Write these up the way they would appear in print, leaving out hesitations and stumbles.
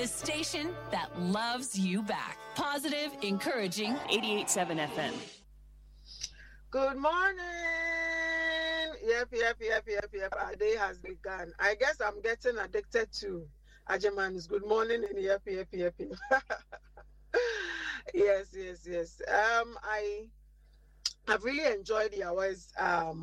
The station that loves you back. Positive, encouraging 88.7 FM. Good morning. Yep. Our day has begun. I guess I'm getting addicted to Ajamani's good morning and yep. Yes. I've really enjoyed the hours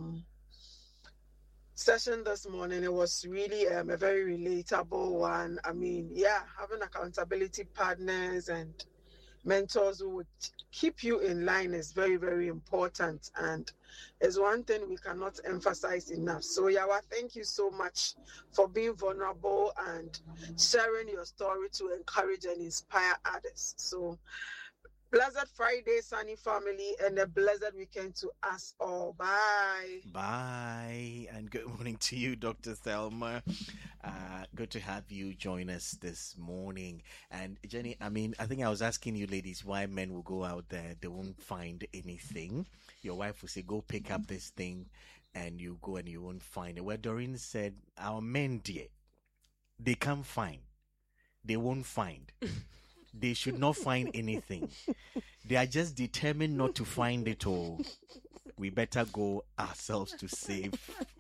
session this morning. It was really a very relatable one. I mean, having accountability partners and mentors who would keep you in line is very, very important, and is one thing we cannot emphasize enough. So Yawa, thank you so much for being vulnerable and sharing your story to encourage and inspire others. So blessed Friday, Sunny family, and a blessed weekend to us all. Bye. Bye. And good morning to you, Dr. Thelma. Good to have you join us this morning. And Jenny, I think I was asking you ladies why men will go out there, they won't find anything. Your wife will say, go pick up this thing, and you go and you won't find it. Where Doreen said, our men, dear, they can't find. They won't find. They should not find anything. They are just determined not to find it all. We better go ourselves to save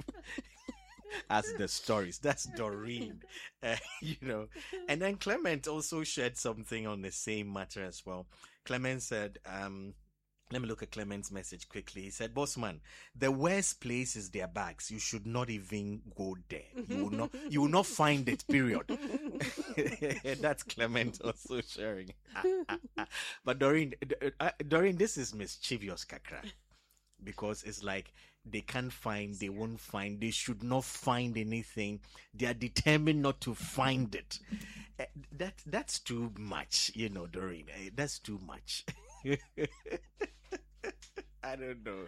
as the stories. That's Doreen, And then Clement also shared something on the same matter as well. Clement said, let me look at Clement's message quickly. He said, Bossman, the worst place is their bags. You should not even go there. You will not find it, period. That's Clement also sharing. But Doreen, this is mischievous, Kakra. Because it's like they can't find, they won't find, they should not find anything. They are determined not to find it. That's too much, Doreen. That's too much. I don't know.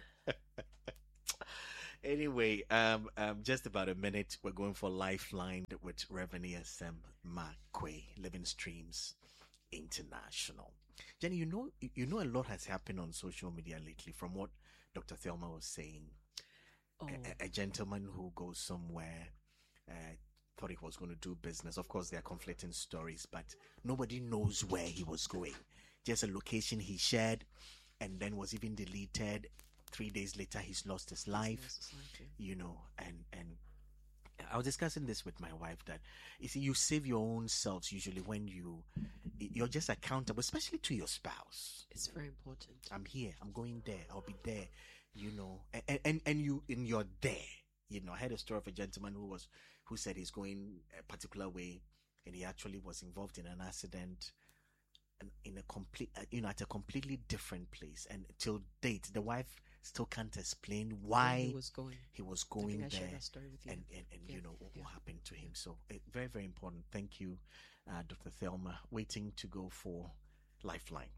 Anyway, just about a minute, we're going for Lifeline with Reverend S.M. Makwe, Living Streams International. Jenny, you know a lot has happened on social media lately from what Dr. Thelma was saying. Oh. A gentleman who goes somewhere, thought he was going to do business. Of course, there are conflicting stories, but nobody knows where he was going. Just a location he shared, and then was even deleted. 3 days later, he's lost his life. And I was discussing this with my wife that, you see, you save your own selves usually when you're just accountable, especially to your spouse. It's very important. I'm here. I'm going there. I'll be there. And you're there. I heard a story of a gentleman who said he's going a particular way, and he actually was involved in an accident in a at a completely different place, and till date the wife still can't explain why he was going there, and what happened to him. So very, very important. Thank you, Dr. Thelma. Waiting to go for Lifeline.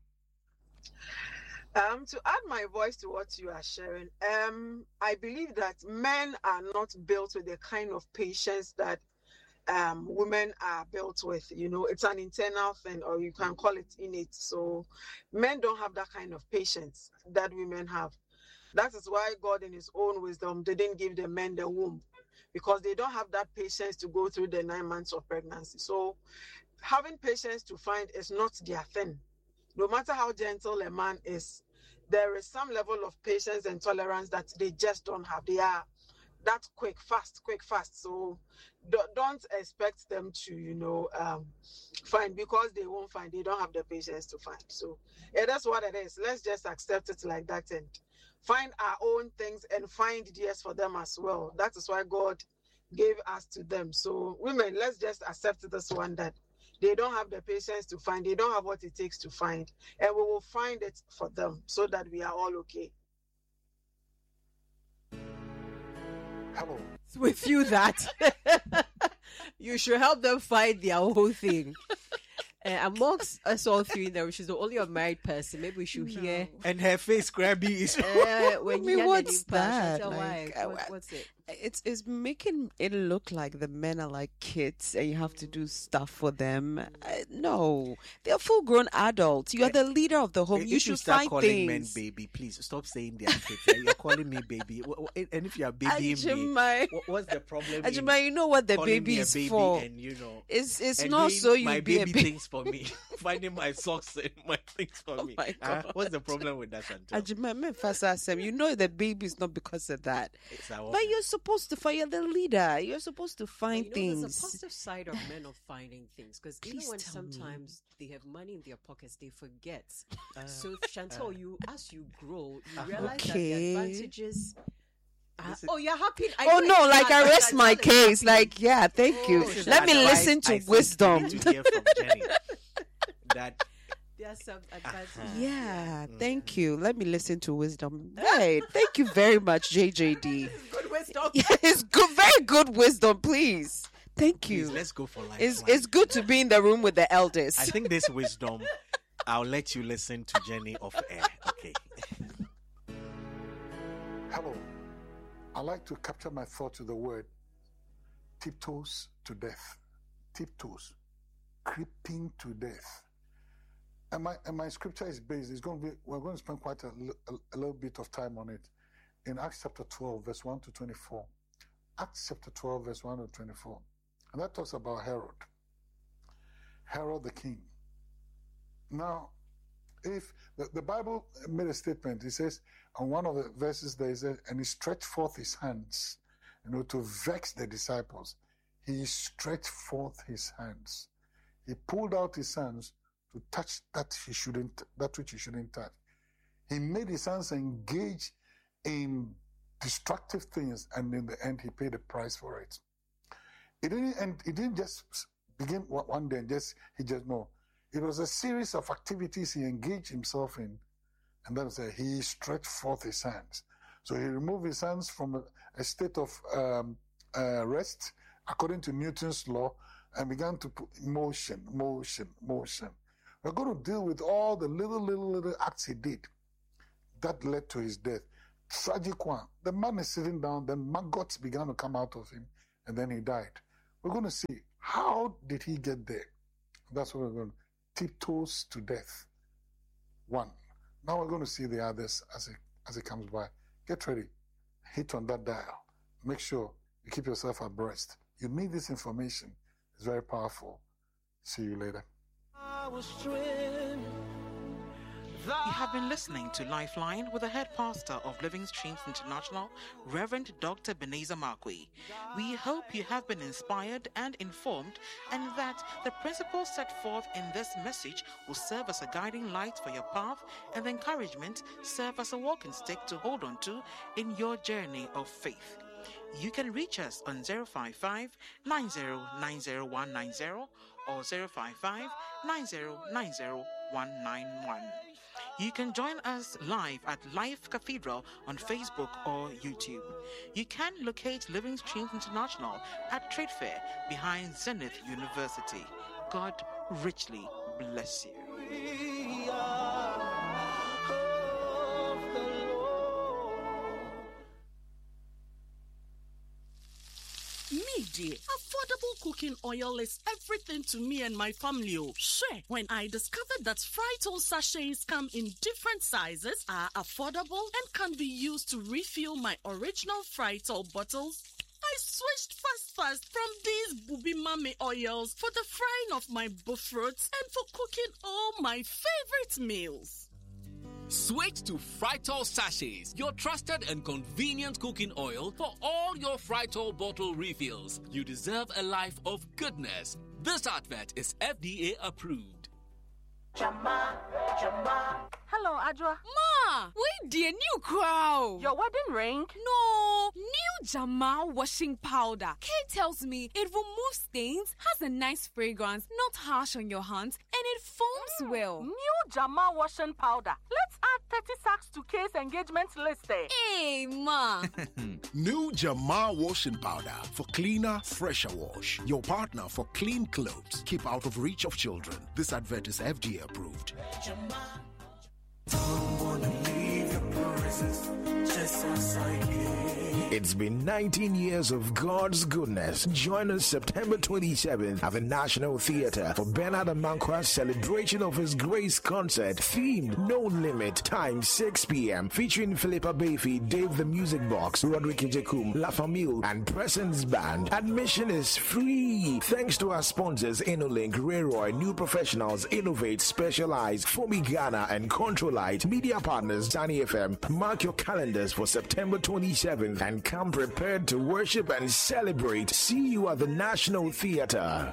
To add my voice to what you are sharing, I believe that men are not built with the kind of patience that women are built with. It's an internal thing, or you can call it innate. So men don't have that kind of patience that women have. That is why God in his own wisdom didn't give the men the womb, because they don't have that patience to go through the 9 months of pregnancy. So having patience to find is not their thing. No matter how gentle a man is, there is some level of patience and tolerance that they just don't have. They are that quick, fast. So don't expect them to, find, because they won't find. They don't have the patience to find. So that's what it is. Let's just accept it like that and find our own things and find theirs for them as well. That is why God gave us to them. So women, let's just accept this one, that they don't have the patience to find. They don't have what it takes to find. And we will find it for them so that we are all okay. It's with you that you should help them find their whole thing. Amongst us all three now, she's the only unmarried person. Maybe we should hear. And her face grabby is. When you what's that? What's it? It's making it look like the men are like kids and you have to do stuff for them. No, they're full-grown adults. You are the leader of the home. You should start find calling things. men baby. Please stop saying they are kids. You're calling me baby. And if you are babying me, what's the problem? Ajima, you know what the baby is baby for. And it's and not so you my be baby a baby. things for me. Finding my socks and my things for me. My God. What's the problem with that, Chantel? Ajima, you know the baby is not because of that. But you're supposed to find the leader. You're supposed to find things. There's a positive side of men of finding things, because even when tell me. sometimes they have money in their pockets, they forget. So Chantel, as you grow, you realize that the advantages. You're happy. I rest my case. Thank you. Let me listen to wisdom. To hear from Jenny that. There's some advantages. Yeah, thank you. Let me listen to wisdom. Hey, thank you very much, JJD. Good wisdom. Yeah, it's good, very good wisdom, please. Thank you. Please, let's go for life. It's good to be in the room with the elders. I think this wisdom, I'll let you listen to Jenny off air. Okay. Hello. I like to capture my thoughts with the word tiptoes to death. Tiptoes. Creeping to death. And my scripture is based, we're going to spend quite a little bit of time on it in Acts chapter 12, verse 1 to 24. Acts chapter 12, verse 1 to 24. And that talks about Herod the king. Now, if the Bible made a statement, it says, on one of the verses there, it says, and he stretched forth his hands, to vex the disciples. He stretched forth his hands. He pulled out his hands to touch that which he shouldn't touch. He made his hands engage in destructive things, and in the end, he paid the price for it. It didn't just begin one day and no. It was a series of activities he engaged himself in, and then he stretched forth his hands. So he removed his hands from a state of rest, according to Newton's law, and began to put motion. We're going to deal with all the little acts he did that led to his death. Tragic one. The man is sitting down, then maggots began to come out of him, and then he died. We're going to see, how did he get there? That's what we're going to tiptoes to death. One. Now we're going to see the others as it comes by. Get ready. Hit on that dial. Make sure you keep yourself abreast. You need this information. It's very powerful. See you later. You have been listening to Lifeline with the head pastor of Living Streams International, Reverend Dr. Ebenezer Markwei. We hope you have been inspired and informed, and that the principles set forth in this message will serve as a guiding light for your path, and the encouragement serve as a walking stick to hold on to in your journey of faith. You can reach us on 055-9090-190 or 055-9090-191. You can join us live at Life Cathedral on Facebook or YouTube. You can locate Living Streams International at Trade Fair behind Zenith University. God richly bless you. Me, dear, affordable cooking oil is everything to me and my family. Sure, when I discovered that Frytol sachets come in different sizes, are affordable, and can be used to refill my original Frytol bottles, I switched fast from these Bubi Mame oils for the frying of my buff fruits and for cooking all my favorite meals. Switch to Frytol sachets, your trusted and convenient cooking oil for all your Frytol bottle refills. You deserve a life of goodness. This advert is FDA approved. Hello, Adwa. Ma, we the new crowd. Your wedding ring? No, new Jamal washing powder. Kate tells me it removes stains, has a nice fragrance, not harsh on your hands, and it foams well. New Jamal washing powder. Let's add 30 sacks to Kate's engagement list. Hey, Ma. New Jamal washing powder for cleaner, fresher wash. Your partner for clean clothes. Keep out of reach of children. This advert is FDA approved. Don't wanna leave your presence just as I did. It's been 19 years of God's goodness. Join us September 27th at the National Theatre for Bernard Amankwa's celebration of His Grace concert themed No Limit, time 6 p.m. featuring Philippa Bayfi, Dave the Music Box, Roderick Ijekum, La Famille, and Presence Band. Admission is free. Thanks to our sponsors InnoLink, Rayroy, New Professionals, Innovate, Specialize, Fomi Ghana, and Controlite. Media partners Danny FM. Mark your calendars for September 27th and come prepared to worship and celebrate. See you at the National Theatre.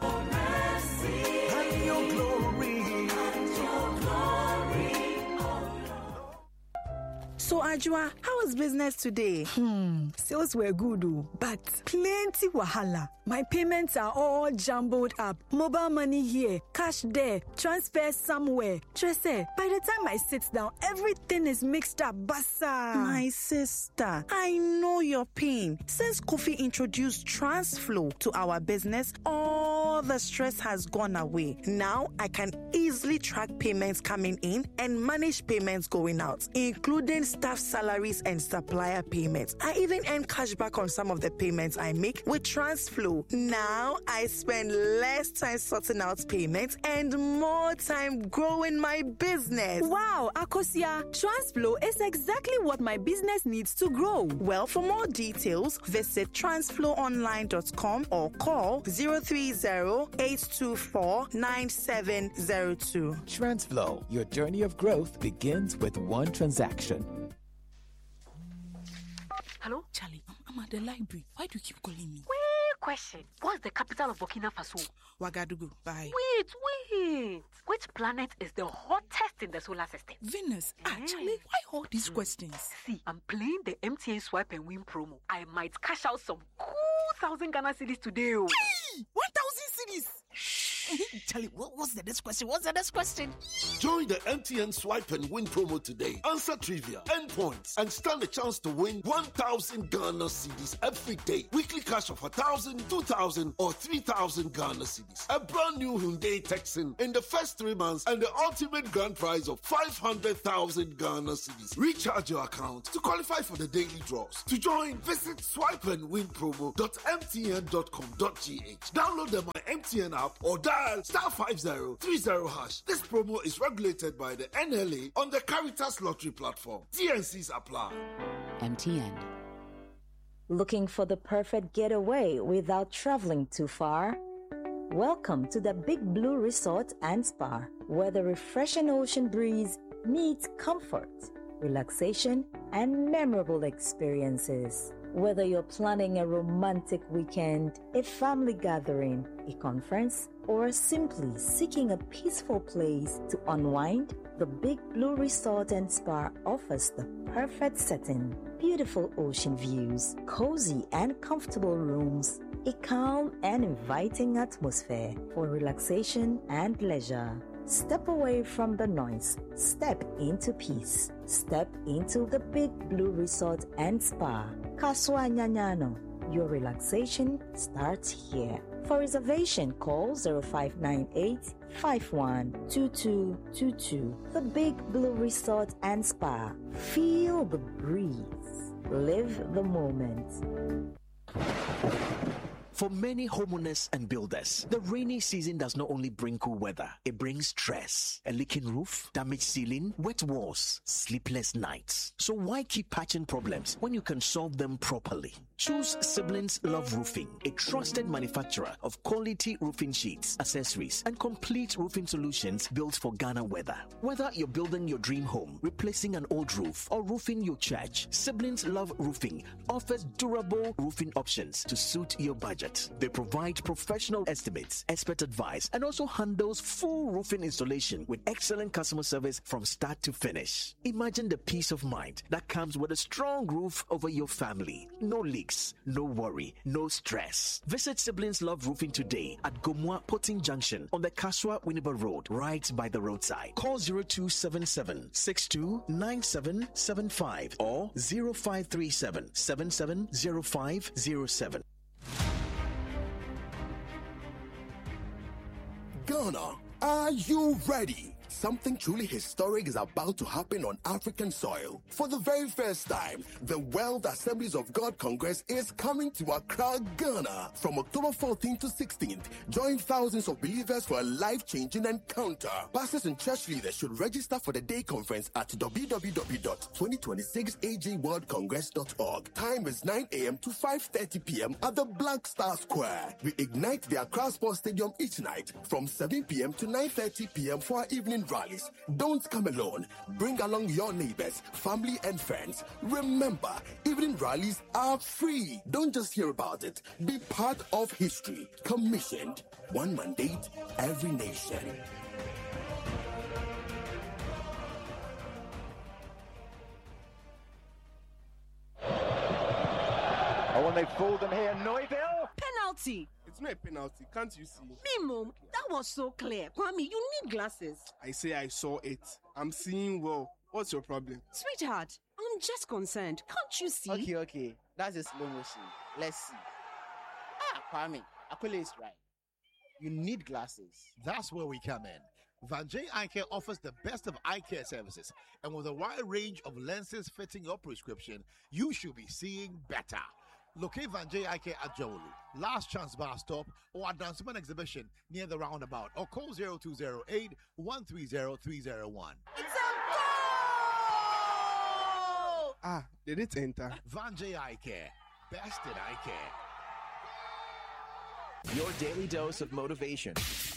So, Ajua, how was business today? Sales were good, but plenty wahala. My payments are all jumbled up. Mobile money here, cash there, transfer somewhere. Trese, by the time I sit down, everything is mixed up. Basa. My sister, I know your pain. Since Kofi introduced TransFlow to our business, all the stress has gone away. Now I can easily track payments coming in and manage payments going out, including staff salaries and supplier payments. I even earn cashback on some of the payments I make with TransFlow. Now I spend less time sorting out payments and more time growing my business. Wow, Akosia, TransFlow is exactly what my business needs to grow. Well, for more details, visit transflowonline.com or call 030-824-9702. TransFlow, your journey of growth begins with one transaction. Hello? Charlie, I'm at the library. Why do you keep calling me? Wait, question. What's the capital of Burkina Faso? Ouagadougou. Bye. Wait. Which planet is the hottest in the solar system? Venus. Charlie, why all these questions? See, I'm playing the MTN Swipe and Win promo. I might cash out some cool 1,000 Ghana cedis today. 1,000 cedis? Charlie, what's the next question? Join the MTN Swipe and Win promo today. Answer trivia, earn points, and stand a chance to win 1,000 Ghana cedis every day. Weekly cash of 1,000, 2,000, or 3,000 Ghana cedis. A brand new Hyundai Texan in the first 3 months, and the ultimate grand prize of 500,000 Ghana cedis. Recharge your account to qualify for the daily draws. To join, visit swipeandwinpromo.mtn.com.gh. Download the My MTN app or dial *5030#. This promo is regulated by the NLA on the Caritas Lottery platform. TNCs apply. MTN. Looking for the perfect getaway without traveling too far? Welcome to the Big Blue Resort and Spa, where the refreshing ocean breeze meets comfort, relaxation, and memorable experiences. Whether you're planning a romantic weekend, a family gathering, a conference, or simply seeking a peaceful place to unwind, the Big Blue Resort and Spa offers the perfect setting. Beautiful ocean views, cozy and comfortable rooms, a calm and inviting atmosphere for relaxation and leisure. Step away from the noise. Step into peace. Step into the Big Blue Resort and Spa. Kaswa Nyanyano. Your relaxation starts here. For reservation, call 0598-512222. The Big Blue Resort and Spa. Feel the breeze. Live the moment. For many homeowners and builders, the rainy season does not only bring cool weather, it brings stress. A leaking roof, damaged ceiling, wet walls, sleepless nights. So why keep patching problems when you can solve them properly? Choose Siblings Love Roofing, a trusted manufacturer of quality roofing sheets, accessories, and complete roofing solutions built for Ghana weather. Whether you're building your dream home, replacing an old roof, or roofing your church, Siblings Love Roofing offers durable roofing options to suit your budget. They provide professional estimates, expert advice, and also handles full roofing installation with excellent customer service from start to finish. Imagine the peace of mind that comes with a strong roof over your family. No leaks, no worry, no stress. Visit Siblings Love Roofing today at Gomwa Potting Junction on the Kaswa Winneba Road, right by the roadside. Call 0277-629775 or 0537-770507. Ghana, are you ready Something truly historic is about to happen on African soil. For the very first time, the World Assemblies of God Congress is coming to Accra, Ghana. From October 14th to 16th, join thousands of believers for a life-changing encounter. Pastors and church leaders should register for the day conference at www.2026ajworldcongress.org. Time is 9 a.m. to 5:30 p.m. at the Black Star Square. We ignite the Accra Sports Stadium each night from 7 p.m. to 9:30 p.m. for our evening rallies. Don't come alone. Bring along your neighbors, family, and friends. Remember, evening rallies are free. Don't just hear about it. Be part of history. Commissioned. One mandate, every nation. Oh, and they fooled them here. Neuville. Penalty. It's not a penalty. Can't you see? Mimo, that was so clear. Kwame, you need glasses. I say I saw it. I'm seeing well. What's your problem? Sweetheart, I'm just concerned. Can't you see? Okay. That's a slow motion. Let's see. Kwame, Aquila is right. You need glasses. That's where we come in. Van J Eye Care offers the best of eye care services, and with a wide range of lenses fitting your prescription, you should be seeing better. Locate Van J Eye Care at Jowolu, Last Chance Bar Stop, or at Danceman Exhibition near the roundabout, or call 0208 130301. It's a goal! Did it enter? Van J Eye Care, best in eye care. Your daily dose of motivation.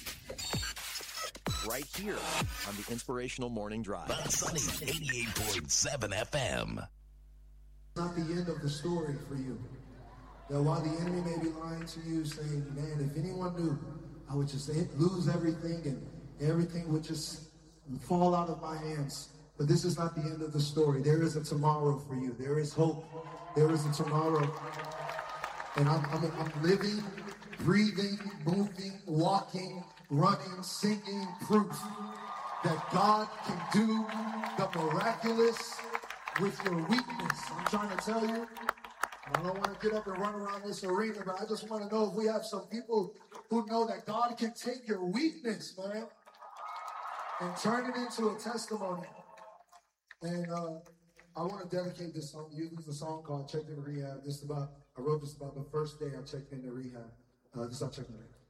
Right here on the Inspirational Morning Drive. Sunny 88.7 FM. Not the end of the story for you. That while the enemy may be lying to you, saying, man, if anyone knew, I would just lose everything and everything would just fall out of my hands. But this is not the end of the story. There is a tomorrow for you. There is hope. There is a tomorrow. And I'm living, breathing, moving, walking, running, singing proof that God can do the miraculous with your weakness. I'm trying to tell you, I don't want to get up and run around this arena, but I just want to know if we have some people who know that God can take your weakness, man, and turn it into a testimony. And I want to dedicate this song. This is a song called Checked in Rehab. I wrote this about the first day I checked into rehab. This is how I checked in rehab.